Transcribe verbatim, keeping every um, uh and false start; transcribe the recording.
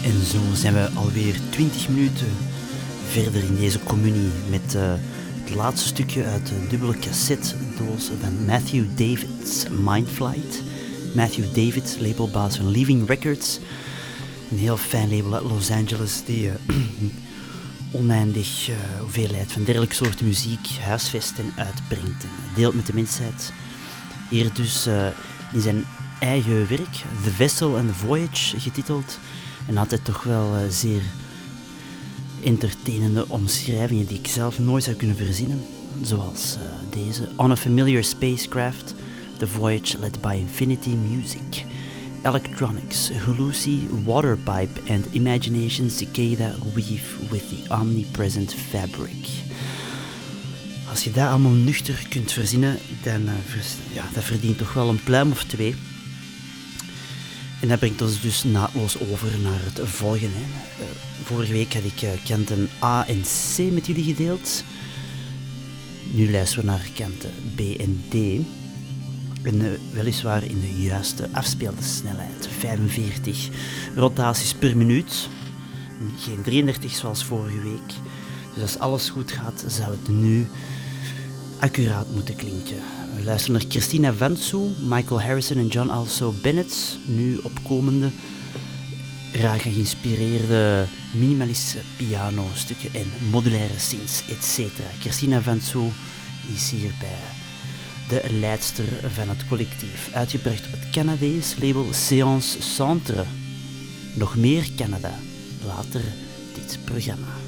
En zo zijn we alweer twintig minuten verder in deze communie met uh, het laatste stukje uit de dubbele cassettedoos van Matthew David's Mindflight. Matthew David, labelbaas van Leaving Records. Een heel fijn label uit Los Angeles die uh, oneindig uh, hoeveelheid van dergelijke soorten muziek huisvest en uitbrengt en deelt met de mensheid. Hier dus uh, in zijn eigen werk, The Vessel and the Voyage getiteld. En altijd toch wel uh, zeer entertainende omschrijvingen die ik zelf nooit zou kunnen verzinnen. Zoals uh, deze. On a familiar spacecraft, the voyage led by Infinity Music. Electronics, Hulusi, Waterpipe and Imagination Cicada weave with the omnipresent fabric. Als je dat allemaal nuchter kunt verzinnen, dan uh, vers- ja, dat verdient toch wel een pluim of twee. En dat brengt ons dus naadloos over naar het volgende. Uh, vorige week had ik uh, kanten A en C met jullie gedeeld. Nu luisteren we naar kanten B en D. En uh, weliswaar in de juiste afspeelsnelheid. vijfenveertig rotaties per minuut. Geen drieëndertig zoals vorige week. Dus als alles goed gaat, zou het nu accuraat moeten klinken. We luisteren naar Christina Vanzu, Michael Harrison en John Also Bennett. Nu opkomende, raar geïnspireerde minimalistische pianostukken en modulaire synths, et cetera. Christina Vanzu is hierbij de leidster van het collectief. Uitgebracht op het Canadees label Séance Centre. Nog meer Canada, later dit programma.